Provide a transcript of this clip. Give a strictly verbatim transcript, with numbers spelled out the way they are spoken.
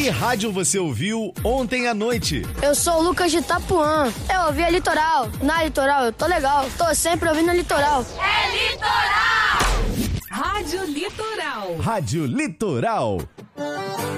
Que rádio você ouviu ontem à noite? Eu sou o Lucas de Itapuã. Eu ouvi a Litoral. Na Litoral eu tô legal. Tô sempre ouvindo a Litoral. É Litoral! Rádio Litoral. Rádio Litoral.